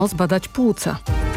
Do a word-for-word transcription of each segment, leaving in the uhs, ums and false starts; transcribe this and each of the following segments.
zbadać płuca.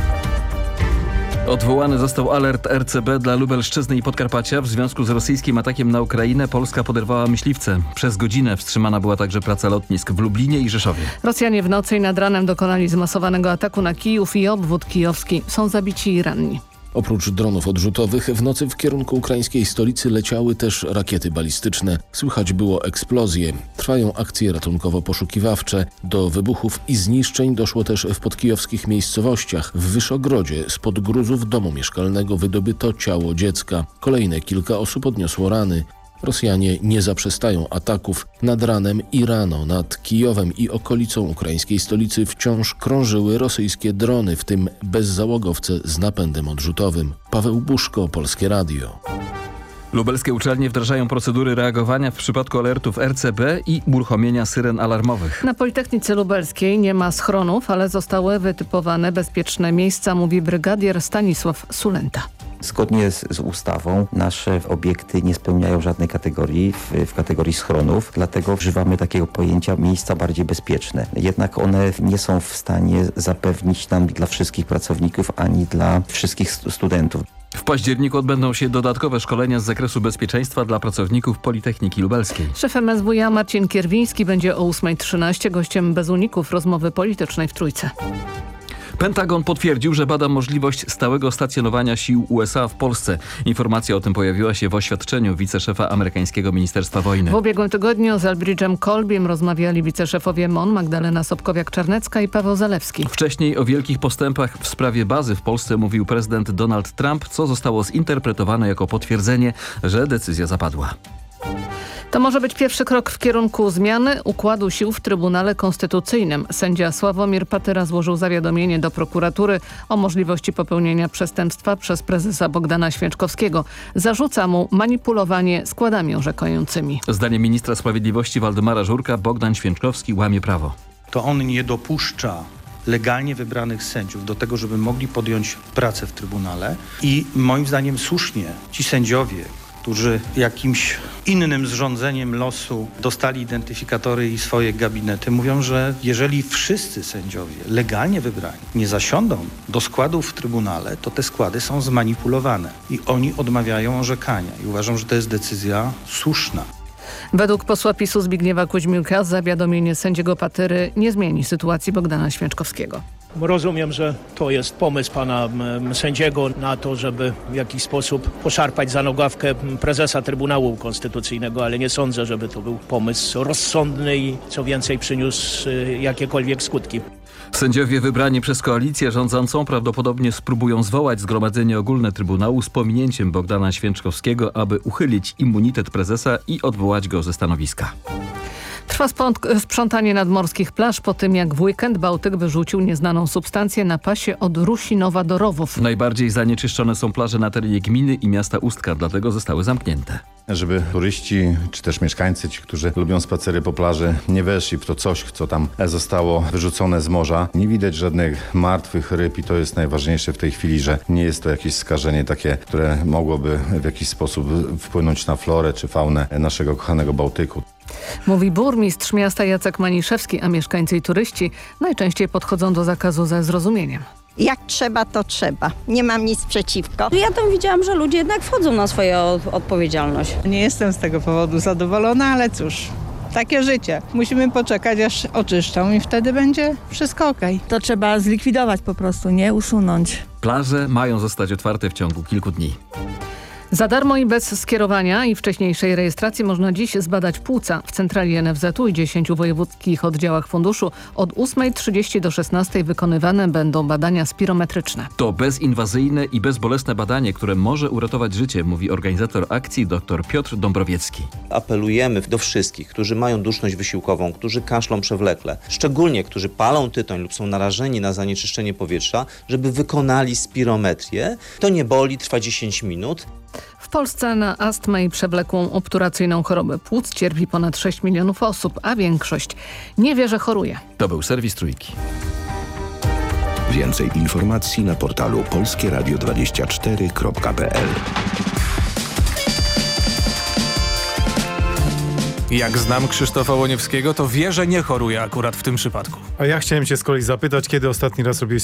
Odwołany został alert R C B dla Lubelszczyzny i Podkarpacia. W związku z rosyjskim atakiem na Ukrainę Polska poderwała myśliwce. Przez godzinę wstrzymana była także praca lotnisk w Lublinie i Rzeszowie. Rosjanie w nocy i nad ranem dokonali zmasowanego ataku na Kijów i obwód kijowski. Są zabici i ranni. Oprócz dronów odrzutowych w nocy w kierunku ukraińskiej stolicy leciały też rakiety balistyczne. Słychać było eksplozje. Trwają akcje ratunkowo-poszukiwawcze. Do wybuchów i zniszczeń doszło też w podkijowskich miejscowościach. W Wyszogrodzie spod gruzów domu mieszkalnego wydobyto ciało dziecka. Kolejne kilka osób odniosło rany. Rosjanie nie zaprzestają ataków. Nad ranem i rano nad Kijowem i okolicą ukraińskiej stolicy wciąż krążyły rosyjskie drony, w tym bezzałogowce z napędem odrzutowym. Paweł Buszko, Polskie Radio. Lubelskie uczelnie wdrażają procedury reagowania w przypadku alertów R C B i uruchomienia syren alarmowych. Na Politechnice Lubelskiej nie ma schronów, ale zostały wytypowane bezpieczne miejsca, mówi brygadier Stanisław Sulenta. Zgodnie z, z ustawą nasze obiekty nie spełniają żadnej kategorii w, w kategorii schronów, dlatego używamy takiego pojęcia miejsca bardziej bezpieczne. Jednak one nie są w stanie zapewnić nam dla wszystkich pracowników ani dla wszystkich studentów. W październiku odbędą się dodatkowe szkolenia z zakresu bezpieczeństwa dla pracowników Politechniki Lubelskiej. Szef M S W iA Marcin Kierwiński będzie o ósma trzynaście gościem bez uników rozmowy politycznej w Trójce. Pentagon potwierdził, że bada możliwość stałego stacjonowania sił U S A w Polsce. Informacja o tym pojawiła się w oświadczeniu wiceszefa amerykańskiego Ministerstwa Wojny. W ubiegłym tygodniu z Elbridge'em Colbym rozmawiali wiceszefowie M O N Magdalena Sobkowiak-Czarnecka i Paweł Zalewski. Wcześniej o wielkich postępach w sprawie bazy w Polsce mówił prezydent Donald Trump, co zostało zinterpretowane jako potwierdzenie, że decyzja zapadła. To może być pierwszy krok w kierunku zmiany układu sił w Trybunale Konstytucyjnym. Sędzia Sławomir Patyra złożył zawiadomienie do prokuratury o możliwości popełnienia przestępstwa przez prezesa Bogdana Święczkowskiego. Zarzuca mu manipulowanie składami orzekającymi. Zdaniem ministra sprawiedliwości Waldemara Żurka Bogdan Święczkowski łamie prawo. To on nie dopuszcza legalnie wybranych sędziów do tego, żeby mogli podjąć pracę w Trybunale i moim zdaniem słusznie ci sędziowie, którzy jakimś innym zrządzeniem losu dostali identyfikatory i swoje gabinety, mówią, że jeżeli wszyscy sędziowie legalnie wybrani nie zasiądą do składów w Trybunale, to te składy są zmanipulowane i oni odmawiają orzekania i uważam, że to jest decyzja słuszna. Według posła PiSu Zbigniewa Kuźmiuka zawiadomienie sędziego Patyry nie zmieni sytuacji Bogdana Święczkowskiego. Rozumiem, że to jest pomysł pana sędziego na to, żeby w jakiś sposób poszarpać za nogawkę prezesa Trybunału Konstytucyjnego, ale nie sądzę, żeby to był pomysł rozsądny i co więcej przyniósł jakiekolwiek skutki. Sędziowie wybrani przez koalicję rządzącą prawdopodobnie spróbują zwołać zgromadzenie ogólne Trybunału z pominięciem Bogdana Święczkowskiego, aby uchylić immunitet prezesa i odwołać go ze stanowiska. Trwa sprzątanie nadmorskich plaż po tym, jak w weekend Bałtyk wyrzucił nieznaną substancję na pasie od Rusinowa do Rowów. Najbardziej zanieczyszczone są plaże na terenie gminy i miasta Ustka, dlatego zostały zamknięte. Żeby turyści, czy też mieszkańcy, ci, którzy lubią spacery po plaży, nie weszli w to coś, co tam zostało wyrzucone z morza. Nie widać żadnych martwych ryb i to jest najważniejsze w tej chwili, że nie jest to jakieś skażenie takie, które mogłoby w jakiś sposób wpłynąć na florę czy faunę naszego kochanego Bałtyku. Mówi burmistrz miasta Jacek Maniszewski, a mieszkańcy i turyści najczęściej podchodzą do zakazu ze zrozumieniem. Jak trzeba, to trzeba. Nie mam nic przeciwko. Ja tam widziałam, że ludzie jednak wchodzą na swoją odpowiedzialność. Nie jestem z tego powodu zadowolona, ale cóż, takie życie. Musimy poczekać, aż oczyszczą i wtedy będzie wszystko okej. To trzeba zlikwidować po prostu, nie usunąć. Plaże mają zostać otwarte w ciągu kilku dni. Za darmo i bez skierowania i wcześniejszej rejestracji można dziś zbadać płuca. W centrali N F Z u i dziesięciu wojewódzkich oddziałach funduszu od ósmej trzydzieści do szesnastej wykonywane będą badania spirometryczne. To bezinwazyjne i bezbolesne badanie, które może uratować życie, mówi organizator akcji dr Piotr Dąbrowiecki. Apelujemy do wszystkich, którzy mają duszność wysiłkową, którzy kaszlą przewlekle, szczególnie którzy palą tytoń lub są narażeni na zanieczyszczenie powietrza, żeby wykonali spirometrię. To nie boli, trwa dziesięć minut. W Polsce na astmę i przewlekłą obturacyjną chorobę płuc cierpi ponad sześć milionów osób, a większość nie wie, że choruje. To był serwis Trójki. Więcej informacji na portalu polskie radio dwadzieścia cztery kropka p l. Jak znam Krzysztofa Łoniewskiego, to wie, że nie choruje akurat w tym przypadku. A ja chciałem cię z kolei zapytać, kiedy ostatni raz robiłeś